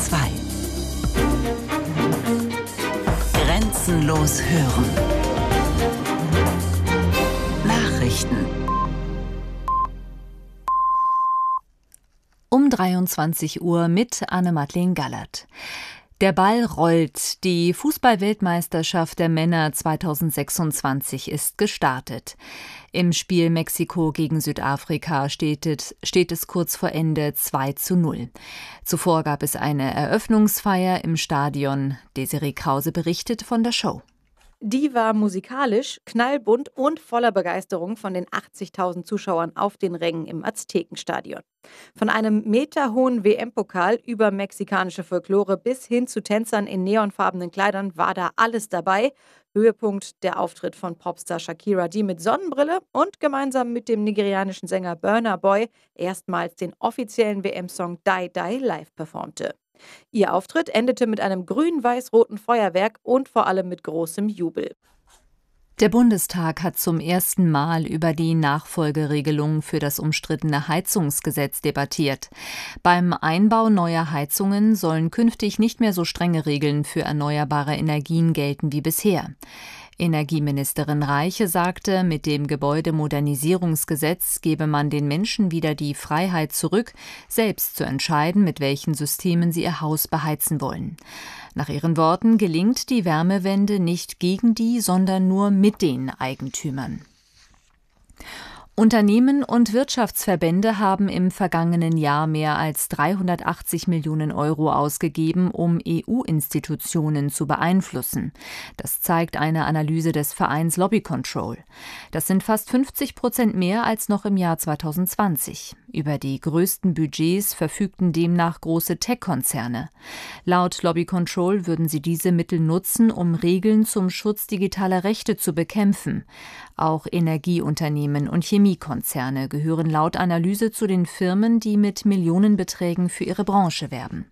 2. Grenzenlos hören. Nachrichten. Um 23 Uhr mit Anne-Madeleine Gallert. Der Ball rollt. Die Fußball-Weltmeisterschaft der Männer 2026 ist gestartet. Im Spiel Mexiko gegen Südafrika steht es kurz vor Ende 2:0. Zuvor gab es eine Eröffnungsfeier im Stadion. Desiree Krause berichtet von der Show. Die war musikalisch, knallbunt und voller Begeisterung von den 80.000 Zuschauern auf den Rängen im Aztekenstadion. Von einem meterhohen WM-Pokal über mexikanische Folklore bis hin zu Tänzern in neonfarbenen Kleidern war da alles dabei. Höhepunkt der Auftritt von Popstar Shakira, die mit Sonnenbrille und gemeinsam mit dem nigerianischen Sänger Burna Boy erstmals den offiziellen WM-Song Die Die live performte. Ihr Auftritt endete mit einem grün-weiß-roten Feuerwerk und vor allem mit großem Jubel. Der Bundestag hat zum ersten Mal über die Nachfolgeregelung für das umstrittene Heizungsgesetz debattiert. Beim Einbau neuer Heizungen sollen künftig nicht mehr so strenge Regeln für erneuerbare Energien gelten wie bisher. Energieministerin Reiche sagte, mit dem Gebäudemodernisierungsgesetz gebe man den Menschen wieder die Freiheit zurück, selbst zu entscheiden, mit welchen Systemen sie ihr Haus beheizen wollen. Nach ihren Worten gelingt die Wärmewende nicht gegen die, sondern nur mit den Eigentümern. Unternehmen und Wirtschaftsverbände haben im vergangenen Jahr mehr als 380 Millionen Euro ausgegeben, um EU-Institutionen zu beeinflussen. Das zeigt eine Analyse des Vereins Lobby Control. Das sind fast 50% mehr als noch im Jahr 2020. Über die größten Budgets verfügten demnach große Tech-Konzerne. Laut Lobby Control würden sie diese Mittel nutzen, um Regeln zum Schutz digitaler Rechte zu bekämpfen. Auch Energieunternehmen und Chemiekonzerne gehören laut Analyse zu den Firmen, die mit Millionenbeträgen für ihre Branche werben.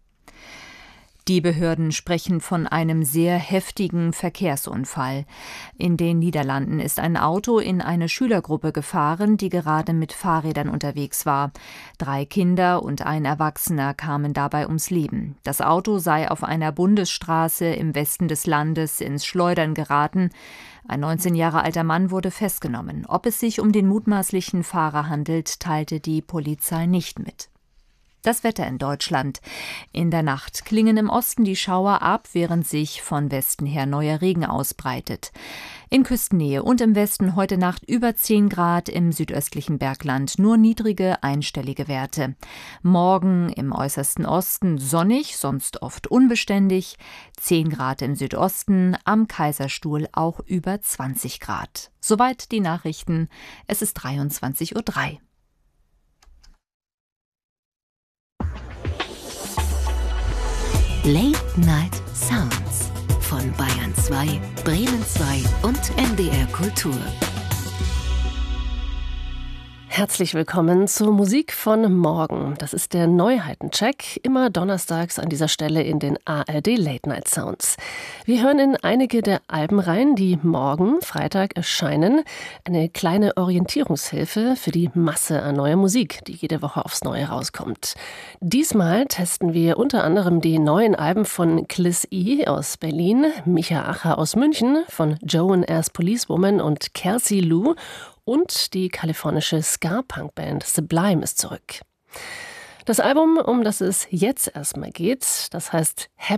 Die Behörden sprechen von einem sehr heftigen Verkehrsunfall. In den Niederlanden ist ein Auto in eine Schülergruppe gefahren, die gerade mit Fahrrädern unterwegs war. 3 Kinder und ein Erwachsener kamen dabei ums Leben. Das Auto sei auf einer Bundesstraße im Westen des Landes ins Schleudern geraten. Ein 19 Jahre alter Mann wurde festgenommen. Ob es sich um den mutmaßlichen Fahrer handelt, teilte die Polizei nicht mit. Das Wetter in Deutschland. In der Nacht klingen im Osten die Schauer ab, während sich von Westen her neuer Regen ausbreitet. In Küstennähe und im Westen heute Nacht über 10 Grad, im südöstlichen Bergland nur niedrige, einstellige Werte. Morgen im äußersten Osten sonnig, sonst oft unbeständig. 10 Grad im Südosten, am Kaiserstuhl auch über 20 Grad. Soweit die Nachrichten. Es ist 23:03 Uhr. Late Night Sounds von Bayern 2, Bremen 2 und NDR Kultur. Herzlich willkommen zur Musik von morgen. Das ist der Neuheitencheck, immer donnerstags an dieser Stelle in den ARD Late Night Sounds. Wir hören in einige der Alben rein, die morgen, Freitag, erscheinen. Eine kleine Orientierungshilfe für die Masse an neuer Musik, die jede Woche aufs Neue rauskommt. Diesmal testen wir unter anderem die neuen Alben von Clis E. aus Berlin, Micha Acher aus München, von Joan As Policewoman und Kelsey Lou, und die kalifornische Ska-Punk-Band Sublime ist zurück. Das Album, um das es jetzt erstmal geht, das heißt Happy